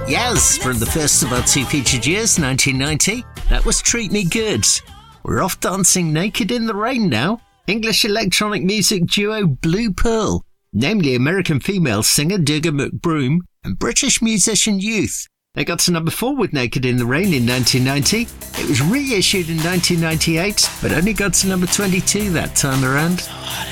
Yes, from the first of our two featured years, 1990, that was Treat Me Good. We're off dancing naked in the rain now. English electronic music duo Blue Pearl, namely American female singer Durga McBroom and British musician Youth. They got to number 4 with Naked in the Rain in 1990. It was reissued in 1998, but only got to number 22 that time around.